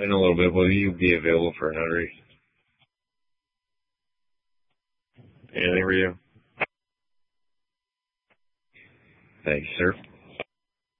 in a little bit. Will you be available for a notary? Anything for you? Thank you, sir.